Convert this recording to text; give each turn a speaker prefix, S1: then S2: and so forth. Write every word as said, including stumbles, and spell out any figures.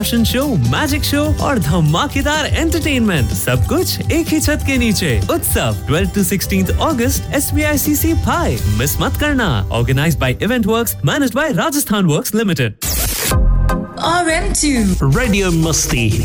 S1: Fashion show, magic show और धमाकेदार entertainment, सब कुछ एक ही छत के नीचे। उत्सव twelfth to sixteenth August S B I C C Phai, miss मत करना। Organized by Event Works, managed by Rajasthan Works Limited.
S2: R M two
S3: Radio Musti.